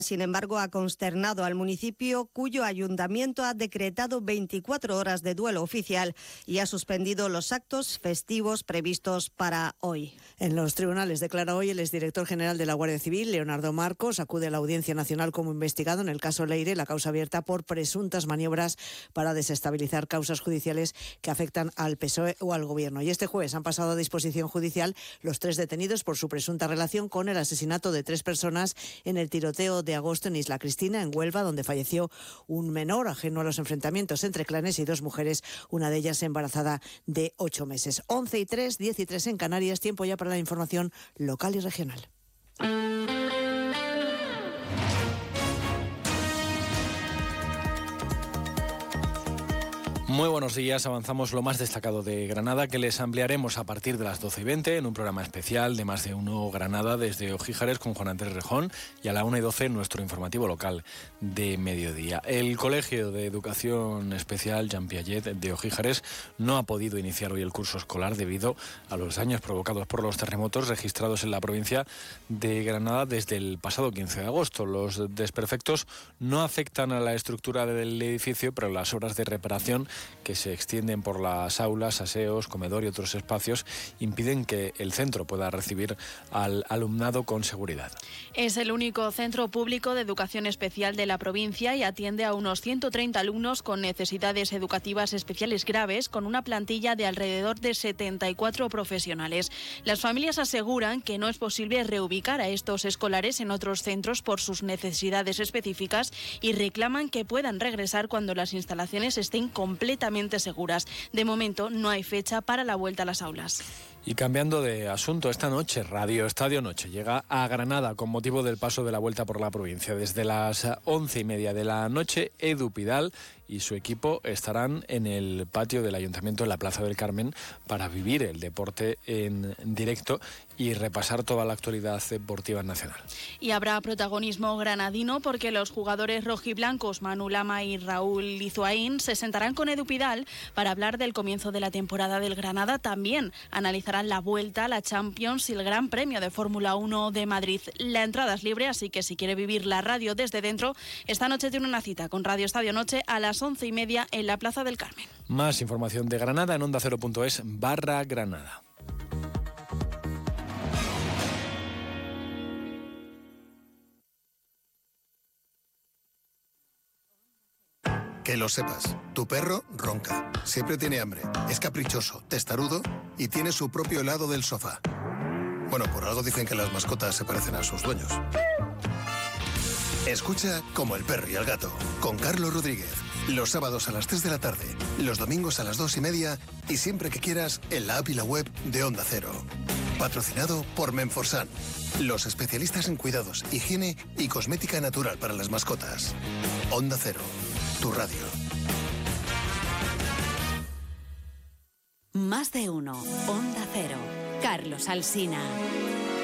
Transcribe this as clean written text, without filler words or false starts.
Sin embargo, ha consternado al municipio, cuyo ayuntamiento ha decretado 24 horas de duelo oficial y ha suspendido los actos festivos previstos para hoy. En los tribunales declara hoy el exdirector general de la Guardia Civil, Leonardo Marcos, acude a la Audiencia Nacional como investigado en el caso Leire, la causa abierta por presuntas maniobras para desestabilizar causas judiciales que afectan al PSOE o al Gobierno. Y este jueves han pasado a disposición judicial los 3 detenidos por su presunta relación con el asesinato de 3 personas en el tiroteo de agosto en Isla Cristina, en Huelva, donde falleció un menor ajeno a los enfrentamientos entre clanes y 2 mujeres, una de ellas embarazada de 8 meses. 11:03, 10:03 en Canarias, tiempo ya para la información local y regional. Muy buenos días, avanzamos lo más destacado de Granada, que les ampliaremos a partir de las 12:20 en un programa especial de Más de Uno Granada desde Ojíjares con Juan Andrés Rejón, y a la 1:12 nuestro informativo local de mediodía. El Colegio de Educación Especial Jean Piaget de Ojíjares no ha podido iniciar hoy el curso escolar debido a los daños provocados por los terremotos registrados en la provincia de Granada desde el pasado 15 de agosto. Los desperfectos no afectan a la estructura del edificio, pero las obras de reparación que se extienden por las aulas, aseos, comedor y otros espacios impiden que el centro pueda recibir al alumnado con seguridad. Es el único centro público de educación especial de la provincia y atiende a unos 130 alumnos con necesidades educativas especiales graves, con una plantilla de alrededor de 74 profesionales. Las familias aseguran que no es posible reubicar a estos escolares en otros centros por sus necesidades específicas y reclaman que puedan regresar cuando las instalaciones estén completamente seguras. De momento no hay fecha para la vuelta a las aulas. Y cambiando de asunto, esta noche Radio Estadio Noche llega a Granada con motivo del paso de la Vuelta por la provincia. Desde las 11:30 de la noche, Edu Pidal y su equipo estarán en el patio del Ayuntamiento en la Plaza del Carmen para vivir el deporte en directo y repasar toda la actualidad deportiva nacional. Y habrá protagonismo granadino porque los jugadores rojiblancos Manu Lama y Raúl Lizuaín se sentarán con Edu Pidal para hablar del comienzo de la temporada del Granada. También analizarán la vuelta a la Champions y el Gran Premio de Fórmula 1 de Madrid. La entrada es libre, así que si quiere vivir la radio desde dentro, esta noche tiene una cita con Radio Estadio Noche a las 11:30 en la Plaza del Carmen. Más información de Granada en ondacero.es/Granada. Que lo sepas, tu perro ronca, siempre tiene hambre, es caprichoso, testarudo y tiene su propio helado del sofá. Bueno, por algo dicen que las mascotas se parecen a sus dueños. Escucha Como el perro y el gato, con Carlos Rodríguez. Los sábados a las 3 de la tarde, los domingos a las 2:30 y siempre que quieras en la app y la web de Onda Cero. Patrocinado por Menforsan, los especialistas en cuidados, higiene y cosmética natural para las mascotas. Onda Cero, tu radio. Más de uno. Onda Cero. Carlos Alsina.